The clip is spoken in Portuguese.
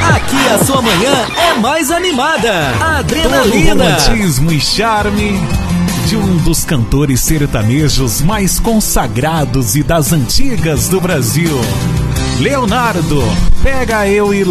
Aqui a sua manhã é mais animada. Adrenalina. Todo romantismo e charme de um dos cantores sertanejos mais consagrados e das antigas do Brasil. Leonardo, pega eu e